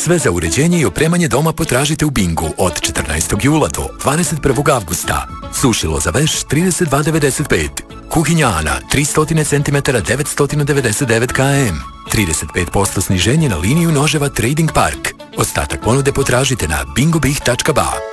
Sve za uređenje i opremanje doma potražite u Bingu od 14. jula do 21. avgusta. Sušilo za veš 32,95. Kuhinja Ana 300 cm 999 km. 35% sniženje na liniju noževa Trading Park. Ostatak ponude potražite na bingobih.ba.